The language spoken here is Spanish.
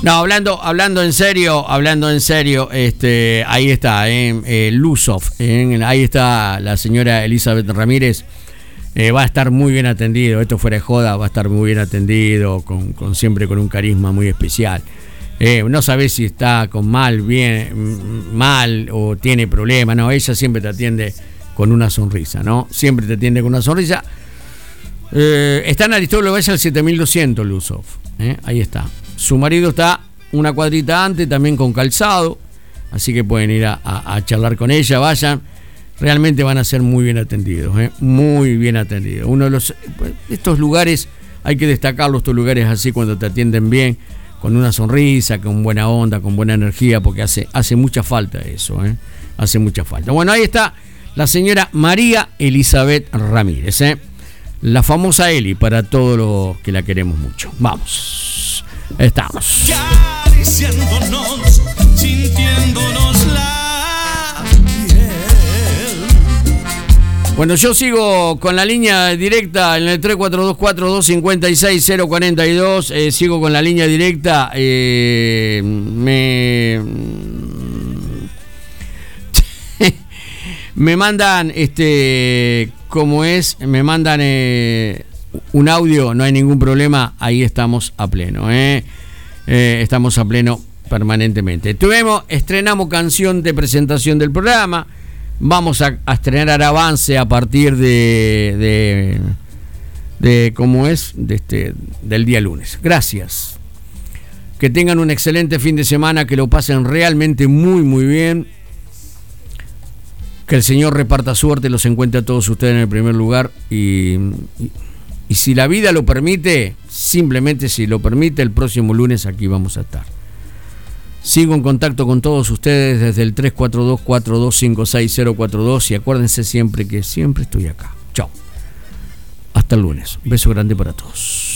No, hablando en serio, ahí está, Luzof, ahí está la señora Elizabeth Ramírez, va a estar muy bien atendido, esto fuera de joda, va a estar muy bien atendido, siempre con un carisma muy especial. No sabés si está con mal o tiene problemas, no, ella siempre te atiende con una sonrisa, ¿no? Siempre te atiende con una sonrisa. Está en Aristóbulo Valle al 7200, Luzof, ahí está. Su marido está una cuadrita antes, también con calzado, así que pueden ir a charlar con ella, vayan, realmente van a ser muy bien atendidos, muy bien atendidos. Uno de estos lugares, hay que destacarlos, estos lugares así cuando te atienden bien, con una sonrisa, con buena onda, con buena energía, porque hace mucha falta eso, hace mucha falta. Bueno, ahí está la señora María Elizabeth Ramírez, la famosa Eli, para todos los que la queremos mucho. Vamos, estamos. Acariciándonos, sintiéndonos la piel. Bueno, yo sigo con la línea directa en el 3424256042. Sigo con la línea directa. Me mandan, me mandan un audio, no hay ningún problema, ahí estamos a pleno, estamos a pleno permanentemente. Estrenamos canción de presentación del programa, vamos a estrenar avance a partir del día lunes. Gracias. Que tengan un excelente fin de semana, que lo pasen realmente muy, muy bien. Que el Señor reparta suerte, los encuentre a todos ustedes en el primer lugar y si la vida lo permite, simplemente si lo permite, el próximo lunes aquí vamos a estar. Sigo en contacto con todos ustedes desde el 342-4256042 y acuérdense siempre que siempre estoy acá. Chao. Hasta el lunes. Un beso grande para todos.